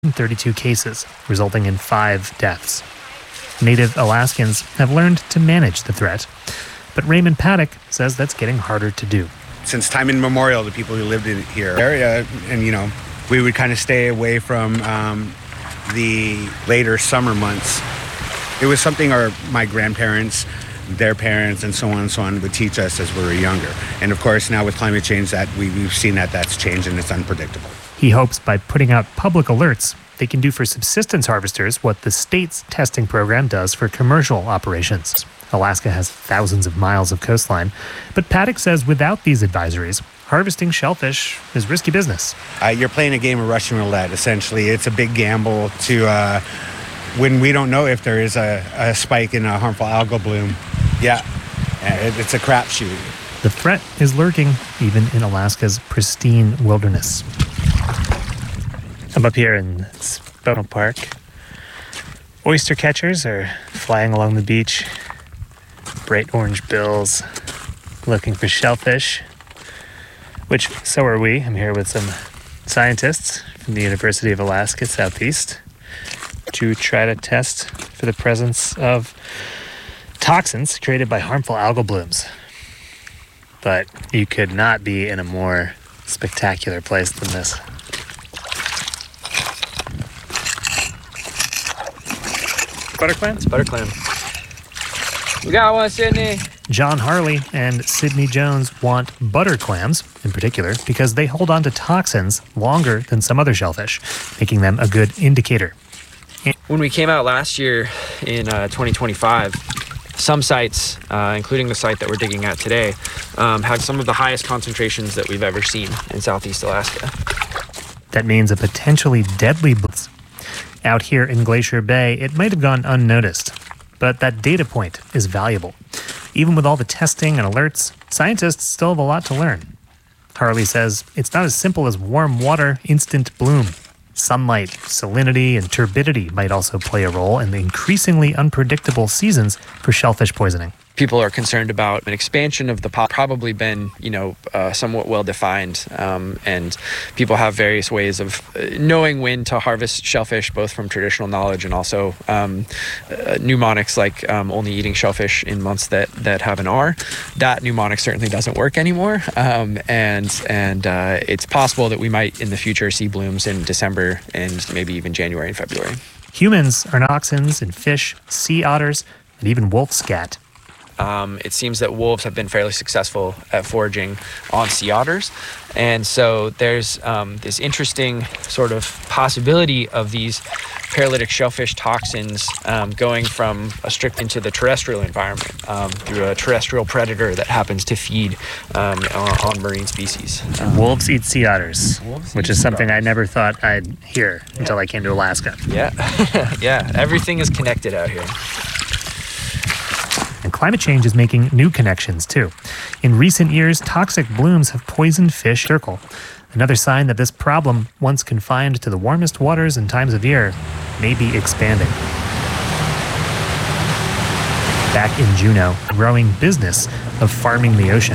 32 cases, resulting in 5 deaths. Native Alaskans have learned to manage the threat, but Raymond Paddock says that's getting harder to do. Since time immemorial, the people who lived in here area, and we would kind of stay away from the later summer months. It was something my grandparents, their parents, and so on would teach us as we were younger. And of course, now with climate change, that we've seen that's changed and it's unpredictable. He hopes by putting out public alerts, they can do for subsistence harvesters what the state's testing program does for commercial operations. Alaska has thousands of miles of coastline, but Paddock says without these advisories, harvesting shellfish is risky business. You're playing a game of Russian roulette, essentially. It's a big gamble to when we don't know if there is a spike in a harmful algal bloom. Yeah, it's a crapshoot. The threat is lurking even in Alaska's pristine wilderness. I'm up here in Spokane Park. Oyster catchers are flying along the beach. Bright orange bills looking for shellfish, which so are we. I'm here with some scientists from the University of Alaska Southeast to try to test for the presence of toxins created by harmful algal blooms. But you could not be in a more spectacular place than this. Butter clam? It's butter clam. We got one, Sydney. John Harley and Sydney Jones want butter clams, in particular, because they hold on to toxins longer than some other shellfish, making them a good indicator. When we came out last year in 2025, some sites, including the site that we're digging at today, had some of the highest concentrations that we've ever seen in Southeast Alaska. That means a potentially deadly blitz. Out here in Glacier Bay, it might have gone unnoticed, but that data point is valuable. Even with all the testing and alerts, scientists still have a lot to learn. Harley says it's not as simple as warm water, instant bloom. Sunlight, salinity, and turbidity might also play a role in the increasingly unpredictable seasons for shellfish poisoning. People are concerned about an expansion of the probably been, somewhat well-defined, and people have various ways of knowing when to harvest shellfish, both from traditional knowledge and also mnemonics like only eating shellfish in months that have an R. That mnemonic certainly doesn't work anymore, and it's possible that we might in the future see blooms in December and maybe even January and February. Humans are toxins in fish, sea otters, and even wolf scat. It seems that wolves have been fairly successful at foraging on sea otters. And so there's this interesting sort of possibility of these paralytic shellfish toxins going from into the terrestrial environment through a terrestrial predator that happens to feed on marine species. Wolves eat sea otters, which is something I never thought I'd hear until I came to Alaska. Yeah, yeah, everything is connected out here. And climate change is making new connections, too. In recent years, toxic blooms have poisoned fish. Another sign that this problem, once confined to the warmest waters and times of year, may be expanding. Back in Juneau, a growing business of farming the ocean.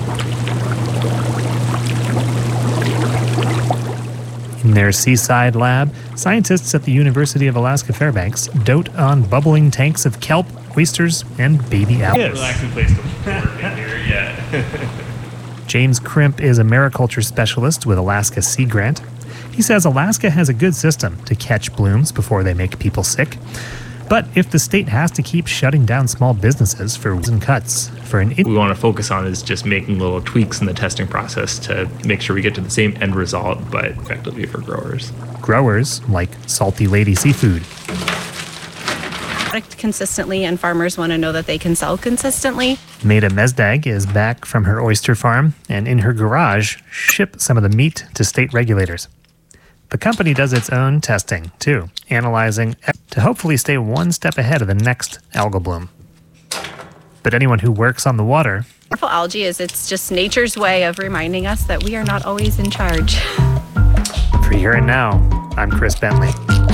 In their seaside lab, scientists at the University of Alaska Fairbanks dote on bubbling tanks of kelp, oysters, and baby apples. Relaxing place to work in here, yeah. James Crimp is a mariculture specialist with Alaska Sea Grant. He says Alaska has a good system to catch blooms before they make people sick. But if the state has to keep shutting down small businesses for and cuts for an... we want to focus on is just making little tweaks in the testing process to make sure we get to the same end result, but effectively for growers. Growers like Salty Lady Seafood. Consistently, and farmers want to know that they can sell consistently. Maida Mezdag is back from her oyster farm and in her garage ship some of the meat to state regulators. The company does its own testing, too, analyzing to hopefully stay one step ahead of the next algal bloom. But anyone who works on the water... Harmful algae it's just nature's way of reminding us that we are not always in charge. For Here and Now, I'm Chris Bentley.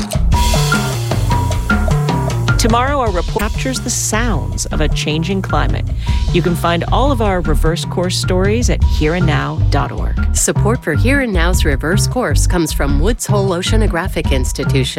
Tomorrow, our report captures the sounds of a changing climate. You can find all of our reverse course stories at hereandnow.org. Support for Here and Now's reverse course comes from Woods Hole Oceanographic Institution.